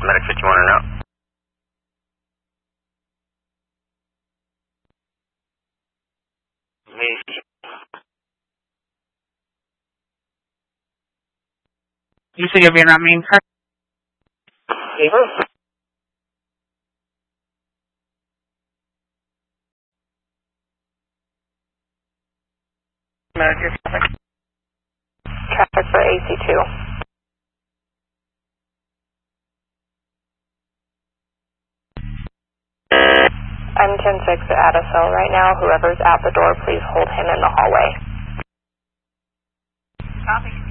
Medic 51 and out. You say you'll be in that main car? Traffic for AC2. I'm 10-6 at Adisel right now. Whoever's at the door, please hold him in the hallway. Copy.